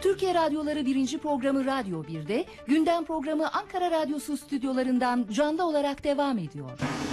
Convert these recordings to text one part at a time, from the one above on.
Türkiye Radyoları 1. programı Radyo 1'de, gündem programı Ankara Radyosu stüdyolarından canlı olarak devam ediyor.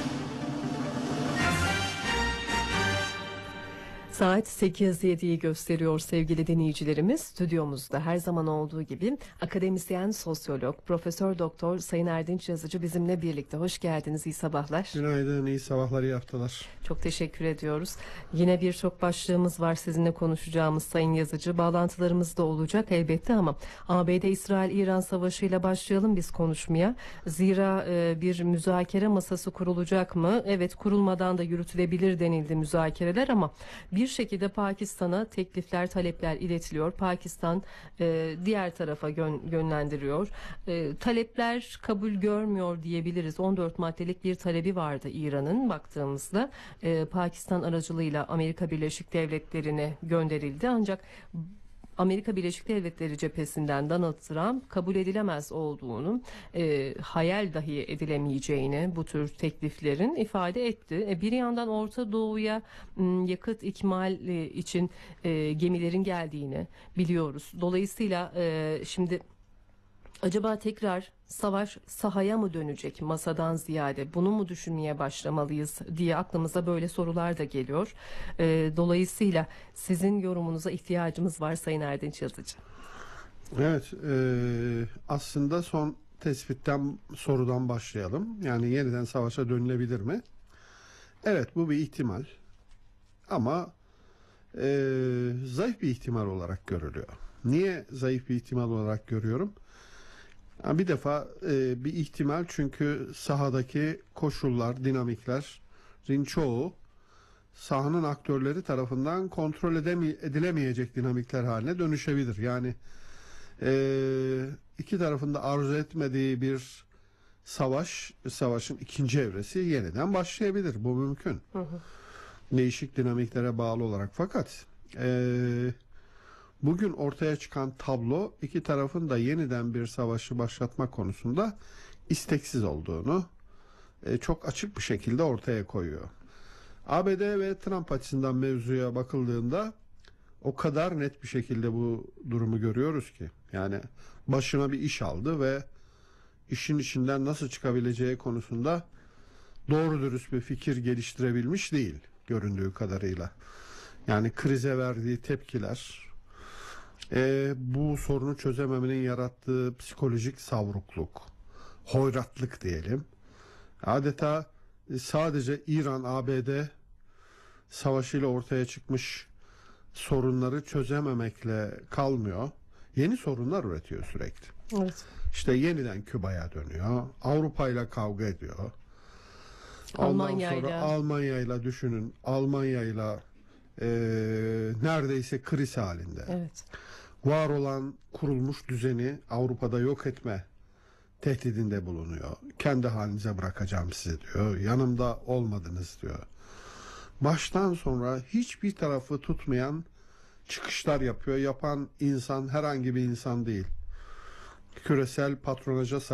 Saat 8:07'yi gösteriyor sevgili dinleyicilerimiz. Stüdyomuzda her zaman olduğu gibi akademisyen, sosyolog, Profesör Doktor Sayın Erdinç Yazıcı bizimle birlikte. Hoş geldiniz, iyi sabahlar. Günaydın, iyi sabahlar, iyi haftalar. Çok teşekkür ediyoruz. Yine birçok başlığımız var sizinle konuşacağımız Sayın Yazıcı. Bağlantılarımız da olacak elbette ama ABD-İsrail-İran savaşıyla başlayalım biz konuşmaya. Zira bir müzakere masası kurulacak mı? Evet, kurulmadan da yürütülebilir denildi müzakereler ama bir şekilde Pakistan'a teklifler, talepler iletiliyor. Pakistan diğer tarafa yönlendiriyor. Talepler kabul görmüyor diyebiliriz. 14 maddelik bir talebi vardı İran'ın baktığımızda. Pakistan aracılığıyla Amerika Birleşik Devletleri'ne gönderildi. Ancak Amerika Birleşik Devletleri cephesinden Donald Trump kabul edilemez olduğunu, hayal dahi edilemeyeceğini bu tür tekliflerin ifade etti. Bir yandan Orta Doğu'ya yakıt ikmal için gemilerin geldiğini biliyoruz. Dolayısıyla şimdi acaba tekrar savaş sahaya mı dönecek masadan ziyade, bunu mu düşünmeye başlamalıyız diye aklımıza böyle sorular da geliyor. Dolayısıyla sizin yorumunuza ihtiyacımız var Sayın Erdinç Yazıcı. Evet, aslında son tespitten, sorudan başlayalım. Yani yeniden savaşa dönülebilir mi? Evet, bu bir ihtimal ama zayıf bir ihtimal olarak görülüyor. Niye zayıf bir ihtimal olarak görüyorum? Bir defa bir ihtimal, çünkü sahadaki koşullar, dinamiklerin çoğu sahanın aktörleri tarafından kontrol edilemeyecek dinamikler haline dönüşebilir. Yani iki tarafın da arzu etmediği bir savaşın ikinci evresi yeniden başlayabilir. Bu mümkün. Değişik dinamiklere bağlı olarak. Fakat bugün ortaya çıkan tablo iki tarafın da yeniden bir savaşı başlatma konusunda isteksiz olduğunu çok açık bir şekilde ortaya koyuyor. ABD ve Trump açısından mevzuya bakıldığında o kadar net bir şekilde bu durumu görüyoruz ki. Yani başına bir iş aldı ve işin içinden nasıl çıkabileceği konusunda doğru dürüst bir fikir geliştirebilmiş değil göründüğü kadarıyla. Yani krize verdiği tepkiler, bu sorunu çözememenin yarattığı psikolojik savrukluk, hoyratlık diyelim. Adeta sadece İran-ABD savaşıyla ortaya çıkmış sorunları çözememekle kalmıyor. Yeni sorunlar üretiyor sürekli. Evet. İşte yeniden Küba'ya dönüyor. Avrupa'yla kavga ediyor. Almanya'yla düşünün. Almanya'yla neredeyse kriz halinde. Evet. Var olan kurulmuş düzeni Avrupa'da yok etme tehdidinde bulunuyor. Kendi halinize bırakacağım sizi diyor. Yanımda olmadınız diyor. Baştan sonra hiçbir tarafı tutmayan çıkışlar yapıyor. Yapan insan herhangi bir insan değil. Küresel patronaja